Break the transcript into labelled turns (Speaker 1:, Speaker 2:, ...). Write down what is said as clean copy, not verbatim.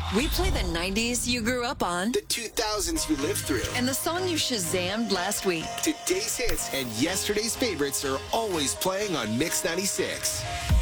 Speaker 1: We play the 90s you grew up on,
Speaker 2: The 2000s you lived through.
Speaker 1: and the song you Shazammed last week.
Speaker 2: Today's hits and yesterday's favorites are always playing on Mix 96.